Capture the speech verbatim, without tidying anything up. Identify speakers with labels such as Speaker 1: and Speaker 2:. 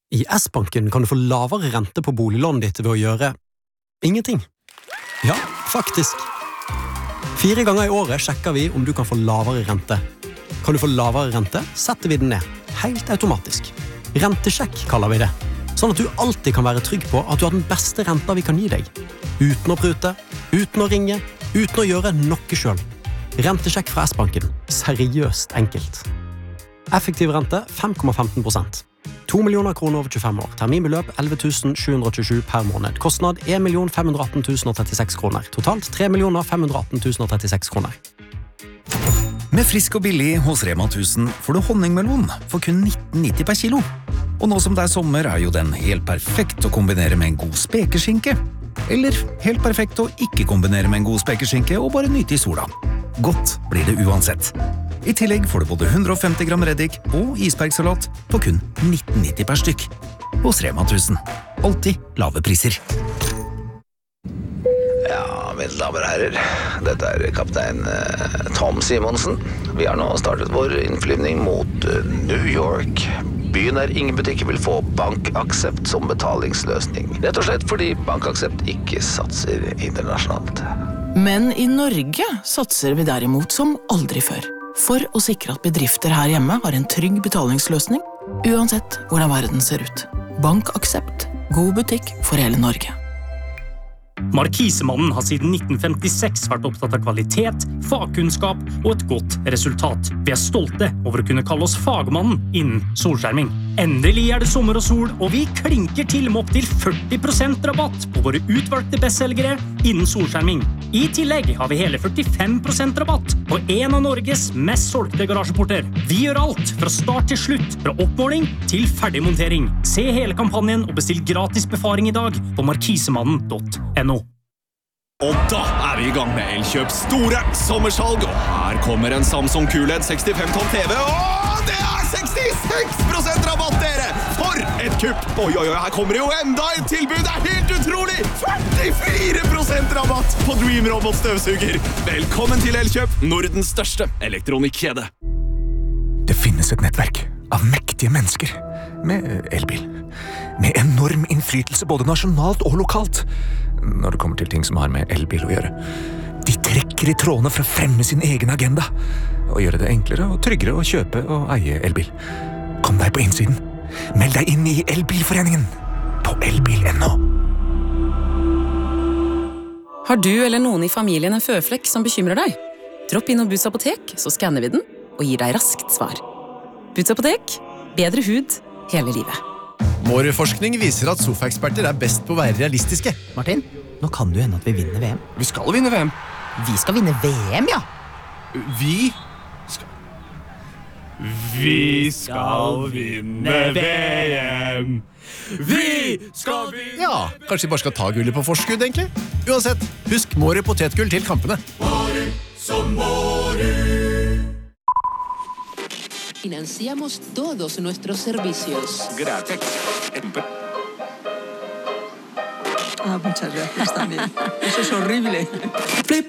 Speaker 1: I S-banken kan du få lavere rente på boliglånet ditt ved å gjøre ingenting. Ja, faktisk. Fire ganger i året sjekker vi om du kan få lavere rente. Kan du få lavere rente, setter vi den ned. Helt automatisk. Rentesjekk kaller vi det. Sånn at du alltid kan være trygg på at du har den beste renta vi kan gi deg. Uten å prute, uten å ringe, uten å gjøre noe selv. Rentesjekk fra S-banken. Seriøst enkelt. Effektiv rente fem komma femten prosent. to millioner kroner over tjuefem år. Terminbeløp elleve tusen sju hundre og tjuesju per måned. Kostnad en million fem hundre og atten tusen og trettiseks kroner. Totalt tre millioner fem hundre og atten tusen og trettiseks kroner.
Speaker 2: Med frisk og billig hos Rema tusen får du honningmelon for kun nitten nitti per kilo. Og nå som det er sommer er jo den helt perfekt å kombinere med en god spekeskinke. Eller helt perfekt å ikke kombinere med en god spekeskinke og bare nyte i sola. Godt blir det uansett. I tillegg får du både hundre og femti gram reddik og isbergsalat på kun nitten nitti per stykk. Hos Rema tusen. Alltid lave priser.
Speaker 3: Ja, mine damer og herrer. Dette er kaptein eh, Tom Simonsen. Vi har nå startet vår innflyvning mot eh, New York. Byen der ingen butikker vil få BankAxept som betalingsløsning. Rett og slett fordi BankAxept ikke satser internasjonalt.
Speaker 4: Men i Norge satser vi derimot som aldri før. For å sikre at bedrifter her hjemme har en trygg betalingsløsning, uansett hvordan verden ser ut. BankAxept. God butikk for hele Norge.
Speaker 5: Markisemannen har siden nitten femtiseks vært opptatt av kvalitet, fagkunnskap og et godt resultat. Vi er stolte over å kunne kalle oss fagmannen innen solskjerming. Endelig er det sommer og sol, og vi klinker til med opp til førti prosent rabatt på våre utvalgte bestselgere innen solskjerming. I tillegg har vi hele førtifem prosent rabatt på en av Norges mest solgte garasjeporter. Vi gjør alt fra start til slutt, fra oppmåling til ferdigmontering. Se hele kampanjen og bestill gratis befaring i dag på markisemannen punktum no.
Speaker 6: Og da er vi i gang med Elkjøps store sommersalg, og her kommer en Samsung Q L E D sekstifem tom T V, og det er sekstiseks prosent rabatt, dere! For et kupp! Oi, oi, oi, her kommer det jo enda et tilbud, det er helt utrolig! førtifire prosent rabatt på Dream Robot støvsuger! Velkommen til Elkjøp, Nordens største elektronikkjede.
Speaker 2: Det finnes et nettverk av mektige mennesker med elbil. Med enorm innflytelse både nasjonalt og lokalt. Når det kommer til ting som har med elbil å gjøre. De trekker i trådene for å fremme sin egen agenda. Og gjøre det enklere og tryggere å kjøpe og eie elbil. Kom deg på innsiden. Meld deg inn i Elbilforeningen. På elbil punktum no.
Speaker 7: Har du eller noen i familien en føflekk som bekymrer deg? Dropp inn og Boots apotek, så skanner vi den og gir deg raskt svar. Boots apotek. Bedre hud hele livet.
Speaker 8: Vår forskning viser at sofaeksperter er best på å være realistiske.
Speaker 9: Martin, nå kan det jo hende at vi vinner V M.
Speaker 6: Vi skal vinne V M.
Speaker 9: Vi skal vinne V M, ja.
Speaker 6: Vi skal... Vi skal vinne V M. Vi skal vinne...
Speaker 8: Ja, kanskje vi bare skal ta gullet på forskudd, egentlig. Uansett, husk Mårud potetgull til kampene.
Speaker 10: Mårud, så Mårud. Financiamos todos nuestros servicios.
Speaker 6: Gratis.
Speaker 11: Ah, muchas gracias también. Eso es horrible.